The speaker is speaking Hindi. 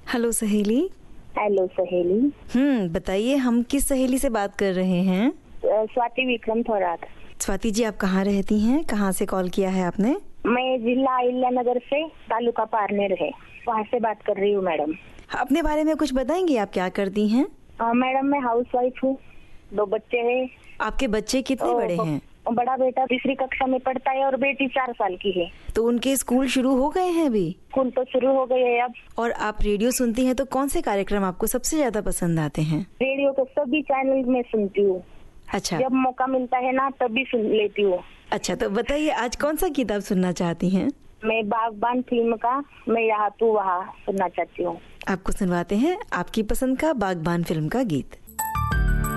हेलो सहेली। हेलो सहेली। बताइए, हम किस सहेली से बात कर रहे हैं? स्वाति विक्रम थोराट। स्वाति जी, आप कहाँ रहती हैं? कहाँ से कॉल किया है आपने? मैं जिला अहिल्यानगर से, तालुका पारनेर है, वहाँ से बात कर रही हूँ मैडम। अपने बारे में कुछ बताएंगे, आप क्या करती हैं? मैडम मैं हाउस वाइफ हूँ, 2 बच्चे हैं। आपके बच्चे कितने बड़े हैं? बड़ा बेटा 3री कक्षा में पढ़ता है और बेटी 4 साल की है। तो उनके स्कूल शुरू हो गए हैं अभी? स्कूल तो शुरू हो गए हैं अब। और आप रेडियो सुनती हैं तो कौन से कार्यक्रम आपको सबसे ज्यादा पसंद आते हैं? रेडियो के सभी चैनल में सुनती हूँ। अच्छा, जब मौका मिलता है ना तभी सुन लेती हूँ। अच्छा, तो बताइए आज कौन सा गीत आप सुनना चाहती हैं? मैं बागबान फिल्म का मैं यहाँ तू वहाँ सुनना चाहती हूँ। आपको सुनवाते हैं आपकी पसंद का बागबान फिल्म का गीत।